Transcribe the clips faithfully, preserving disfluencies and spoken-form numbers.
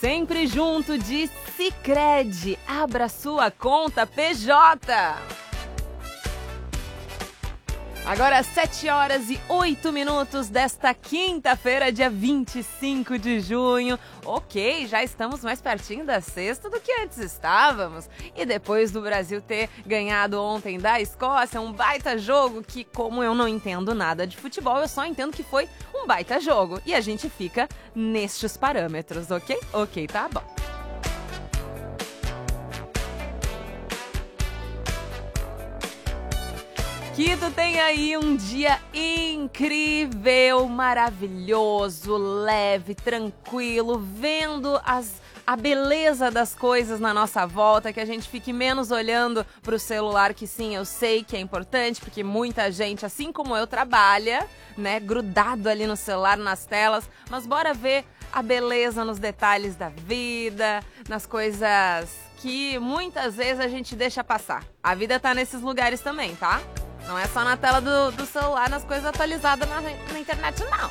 sempre junto de Sicredi. Abra sua conta P J. Agora sete horas e oito minutos desta quinta-feira, dia vinte e cinco de junho. Ok, já estamos mais pertinho da sexta do que antes estávamos. E depois do Brasil ter ganhado ontem da Escócia, um baita jogo que, como eu não entendo nada de futebol, eu só entendo que foi um baita jogo. E a gente fica nestes parâmetros, ok? Ok, tá bom. Que tu tenha aí um dia incrível, maravilhoso, leve, tranquilo, vendo as, a beleza das coisas na nossa volta, que a gente fique menos olhando pro celular, que sim, eu sei que é importante, porque muita gente, assim como eu, trabalha, né, grudado ali no celular, nas telas, mas bora ver a beleza nos detalhes da vida, nas coisas que muitas vezes a gente deixa passar. A vida tá nesses lugares também, tá? Não é só na tela do, do celular, nas coisas atualizadas na, na internet, não.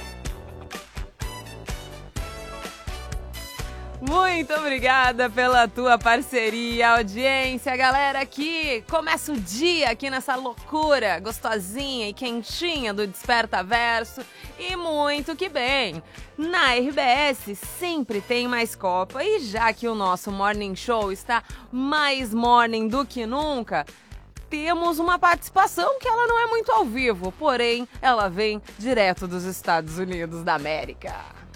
Muito obrigada pela tua parceria, audiência, galera, que começa o dia aqui nessa loucura gostosinha e quentinha do Desperta Verso. E muito que bem! Na R B S sempre tem mais Copa e já que o nosso Morning Show está mais morning do que nunca, temos uma participação que ela não é muito ao vivo, porém ela vem direto dos Estados Unidos da América.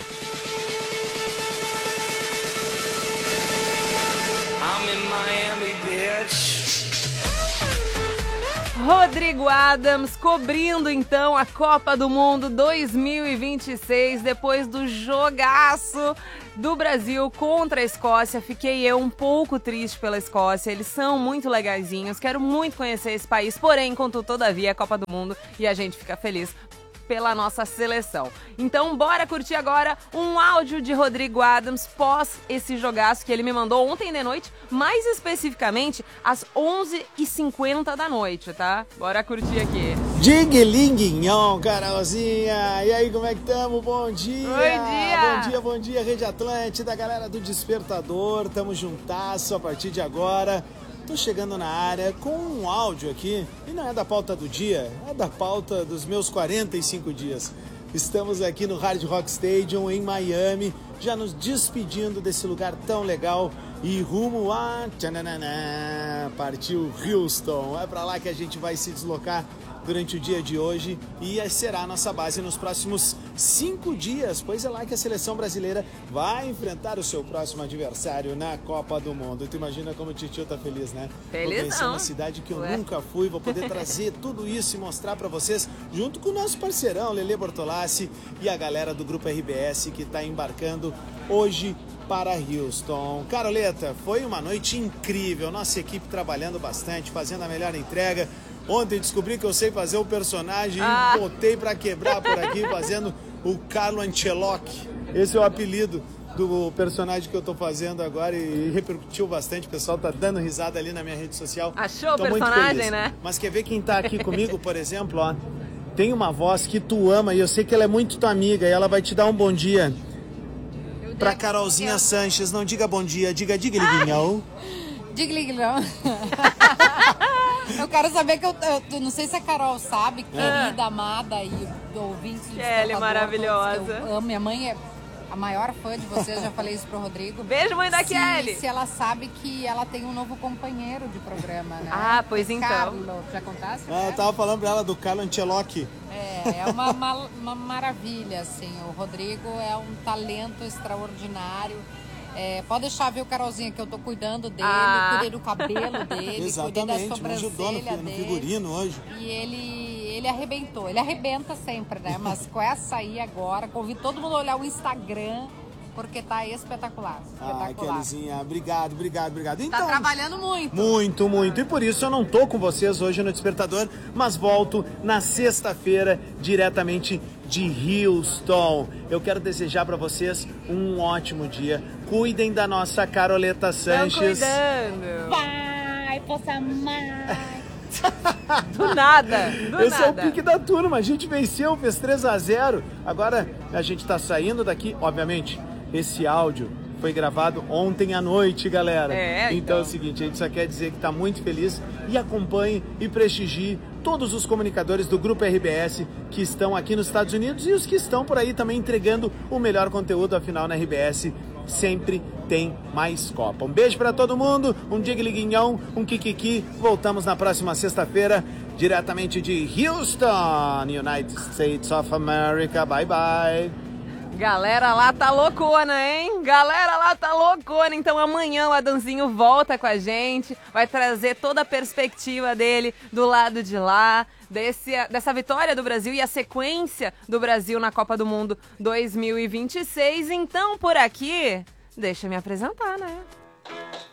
I'm in Miami, bitch. Rodrigo Adams cobrindo então a Copa do Mundo dois mil e vinte e seis, depois do jogaço do Brasil contra a Escócia. Fiquei eu um pouco triste pela Escócia, eles são muito legaizinhos, quero muito conhecer esse país, porém, contudo, todavia, é a Copa do Mundo e a gente fica feliz pela nossa seleção. Então, bora curtir agora um áudio de Rodrigo Adams pós esse jogaço que ele me mandou ontem de noite, mais especificamente às onze e cinquenta da noite, tá? Bora curtir aqui. Ding-linguinhon, Carolzinha! E aí, como é que tamo? Bom dia! Bom dia! Bom dia, bom dia, Rede Atlântida, galera do Despertador, tamo juntasso a partir de agora. Tô chegando na área com um áudio aqui, e não é da pauta do dia, é da pauta dos meus quarenta e cinco dias. Estamos aqui no Hard Rock Stadium, em Miami, já nos despedindo desse lugar tão legal e rumo a... Tchananana, partiu Houston. É pra lá que a gente vai se deslocar durante o dia de hoje e será a nossa base nos próximos cinco dias, pois é lá que a seleção brasileira vai enfrentar o seu próximo adversário na Copa do Mundo. Tu imagina como o Titio tá feliz, né? Feliz vou conhecer não. uma cidade que eu Ué. nunca fui, vou poder trazer tudo isso e mostrar pra vocês, junto com o nosso parceirão, Lele Bortolassi, e a galera do Grupo R B S que tá embarcando hoje para Houston. Caroleta, foi uma noite incrível, nossa equipe trabalhando bastante, fazendo a melhor entrega. Ontem descobri que eu sei fazer o personagem ah. e botei pra quebrar por aqui, fazendo o Carlo Ancelotti. Esse é o apelido do personagem que eu tô fazendo agora e repercutiu bastante. O pessoal tá dando risada ali na minha rede social. Achou tô o personagem, né? Mas quer ver quem tá aqui comigo, por exemplo, ó? Tem uma voz que tu ama e eu sei que ela é muito tua amiga e ela vai te dar um bom dia. Pra Carolzinha Sanches, não diga bom dia, diga diga-liguinhão. Diga-liguinhão. Eu quero saber que eu, eu, eu não sei se a Carol sabe, querida, amada e ouvinte do Kelly, maravilhosa. Eu amo. Minha mãe é a maior fã de vocês, já falei isso pro Rodrigo. Beijo, mãe da se, Kelly. Se ela sabe que ela tem um novo companheiro de programa, né? Ah, pois então. Carlo, já contasse? Ah, eu tava falando pra ela do Carlo Ancelotti. É, é uma, uma, uma maravilha, assim. O Rodrigo é um talento extraordinário. É, pode deixar, viu, Carolzinha, que eu tô cuidando dele, ah. cuidei do cabelo dele, cuidei da Exatamente, me ajudou no, sobrancelha no dele. figurino hoje. E ele, ele arrebentou, ele arrebenta sempre, né? Mas com essa aí agora, convido todo mundo a olhar o Instagram, porque tá espetacular, Ah, espetacular. Kellyzinha, obrigado, obrigado, obrigado. Então, Tá trabalhando muito. Muito, muito. E por isso eu não tô com vocês hoje no Despertador, mas volto na sexta-feira diretamente de Houston. Eu quero desejar pra vocês um ótimo dia. Cuidem da nossa Caroleta Sanches. Estão cuidando. Vai, poça mais. Do nada, do Esse nada. é o pique da turma. A gente venceu, fez três a zero. Agora a gente tá saindo daqui, obviamente. Esse áudio foi gravado ontem à noite, galera. É, então. então é o seguinte, a gente só quer dizer que está muito feliz e acompanhe e prestigie todos os comunicadores do Grupo R B S que estão aqui nos Estados Unidos e os que estão por aí também entregando o melhor conteúdo, afinal na R B S sempre tem mais Copa. Um beijo para todo mundo, um digliguinhão, um kikiki. Voltamos na próxima sexta-feira, diretamente de Houston, United States of America. Bye, bye. Galera lá tá loucona, hein? Galera lá tá loucona. Então amanhã o Adãozinho volta com a gente, vai trazer toda a perspectiva dele do lado de lá, desse, dessa vitória do Brasil e a sequência do Brasil na Copa do Mundo dois mil e vinte e seis. Então por aqui, deixa eu me apresentar, né?